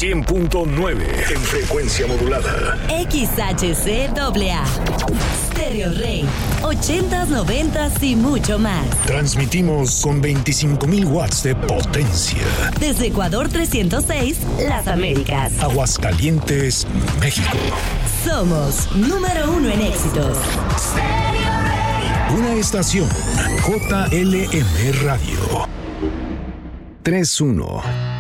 100.9 en frecuencia modulada. XHCAA. Stereo Rey. 80s, 90s y mucho más. Transmitimos con 25,000 watts de potencia. Desde Ecuador 306, Las Américas. Aguascalientes, México. Somos número 1 en éxitos. Una estación JLM Radio. 3-1.